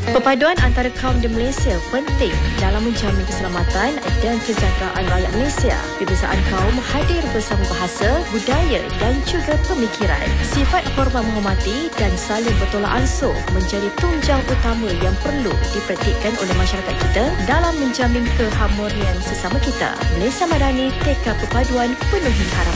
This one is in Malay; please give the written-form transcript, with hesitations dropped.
Perpaduan antara kaum di Malaysia penting dalam menjamin keselamatan dan kesejahteraan rakyat Malaysia. Perbezaan kaum hadir bersama bahasa, budaya dan juga pemikiran. Sifat hormat menghormati dan saling bertolak ansur menjadi tunjang utama yang perlu diperhatikan oleh masyarakat kita dalam menjamin keharmonian sesama kita. Malaysia Madani, teka perpaduan penuhi harapan.